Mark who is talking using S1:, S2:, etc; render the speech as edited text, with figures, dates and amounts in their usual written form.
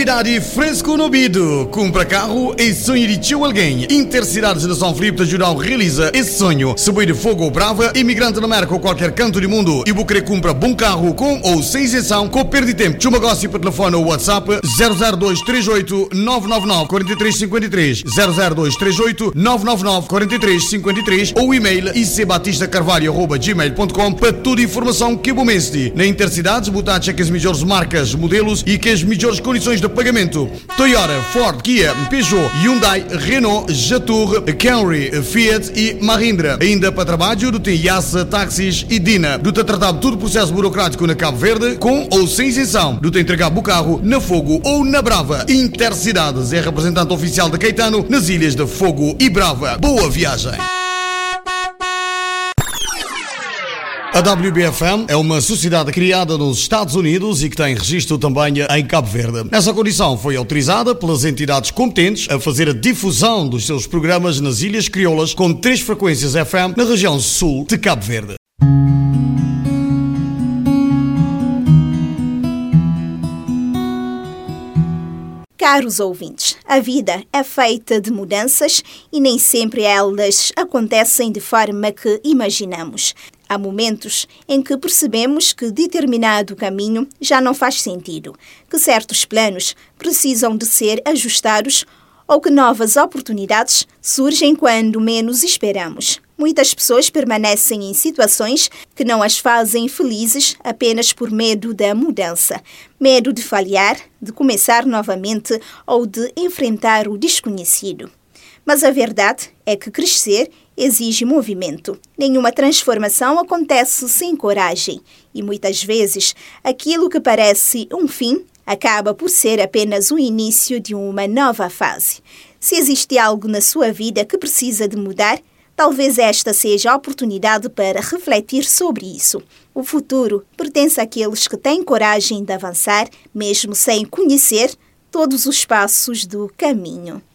S1: Novidade fresco no ouvido. Compra carro e sonho de tio alguém. Intercidades de São Filipe de Jurão realiza esse sonho. Se boi de fogo ou brava, imigrante na América ou qualquer canto do mundo e você compra bom carro com ou sem isenção, com perda de tempo. Tio negócio para telefone ou WhatsApp 00238 999 4353 00238 999 4353 ou e-mail icbatistacarvalho@gmail.com para toda a informação que você mestre. Na Intercidades, botar cheque as melhores marcas, modelos e que as melhores condições de pagamento. Toyota, Ford, Kia, Peugeot, Hyundai, Renault, Jatour, Camry, Fiat e Mahindra. Ainda para trabalho, do tem Yasa, táxis e Dina. Do tem tratado todo o processo burocrático na Cabo Verde, com ou sem isenção. Do tem entregar o carro na Fogo ou na Brava. Intercidades é representante oficial de Caetano nas ilhas de Fogo e Brava. Boa viagem! A WBFM é uma sociedade criada nos Estados Unidos e que tem registro também em Cabo Verde. Nessa condição foi autorizada pelas entidades competentes a fazer a difusão dos seus programas nas Ilhas Crioulas com 3 frequências FM na região sul de Cabo Verde.
S2: Caros ouvintes, a vida é feita de mudanças e nem sempre elas acontecem de forma que imaginamos. Há momentos em que percebemos que determinado caminho já não faz sentido, que certos planos precisam de ser ajustados ou que novas oportunidades surgem quando menos esperamos. Muitas pessoas permanecem em situações que não as fazem felizes apenas por medo da mudança. Medo de falhar, de começar novamente ou de enfrentar o desconhecido. Mas a verdade é que crescer exige movimento. Nenhuma transformação acontece sem coragem. E muitas vezes, aquilo que parece um fim acaba por ser apenas o início de uma nova fase. Se existe algo na sua vida que precisa de mudar, talvez esta seja a oportunidade para refletir sobre isso. O futuro pertence àqueles que têm coragem de avançar, mesmo sem conhecer todos os passos do caminho.